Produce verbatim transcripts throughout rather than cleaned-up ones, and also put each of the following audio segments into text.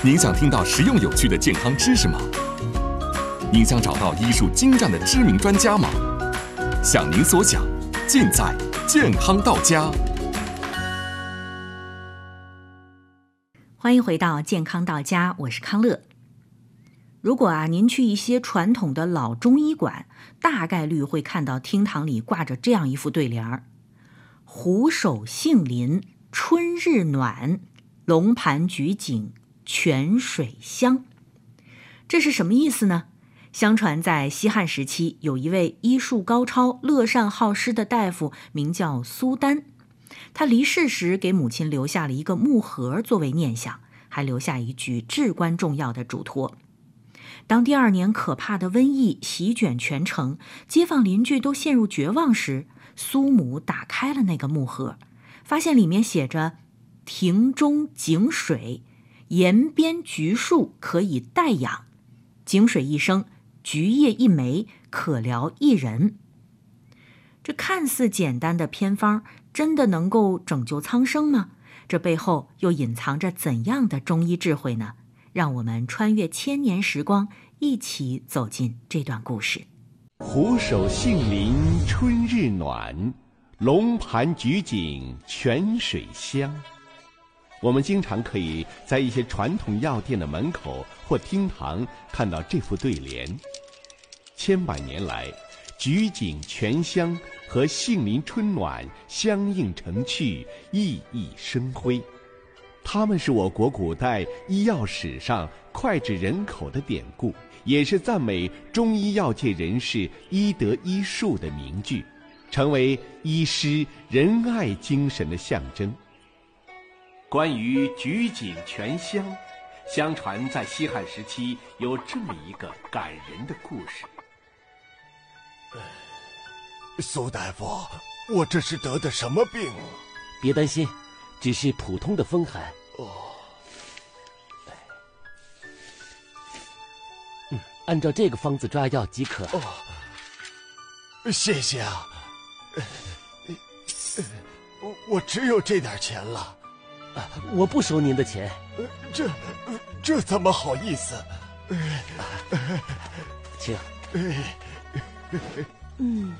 您想听到实用有趣的健康知识吗？您想找到医术精湛的知名专家吗？想您所想，尽在健康到家。 欢迎回到健康到家，我是康乐。如果啊，您去一些传统的老中医馆，大概率会看到厅堂里挂着这样一副对联儿：虎首杏林春日暖，龙盘菊景泉水香。这是什么意思呢？相传在西汉时期，有一位医术高超、乐善好施的大夫，名叫苏丹。他离世时给母亲留下了一个木盒作为念想，还留下一句至关重要的嘱托。当第二年可怕的瘟疫席卷全城，街坊邻居都陷入绝望时，苏母打开了那个木盒，发现里面写着庭中井水，沿边橘树可以代养，井水一升，橘叶一枚，可疗一人。这看似简单的偏方，真的能够拯救苍生吗？这背后又隐藏着怎样的中医智慧呢？让我们穿越千年时光，一起走进这段故事。 虎首杏林春日暖，龙盘菊景泉水香。我们经常可以在一些传统药店的门口或厅堂看到这副对联。千百年来，菊景泉香和杏林春暖相映成趣，熠熠生辉。它们是我国古代医药史上脍炙人口的典故，也是赞美中医药界人士医德医术的名句，成为医师仁爱精神的象征。关于菊景泉香，相传在西汉时期有这么一个感人的故事。 苏大夫，我这是得的什么病？ 别担心，只是普通的风寒。 哦， 嗯，按照这个方子抓药即可。 哦，谢谢啊。我我只有这点钱了。 啊，我不收您的钱。 这这怎么好意思？ 请。 嗯。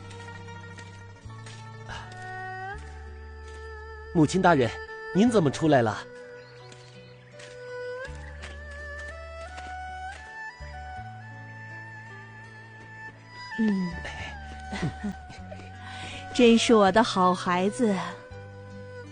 母亲大人，您怎么出来了？ 嗯，真是我的好孩子。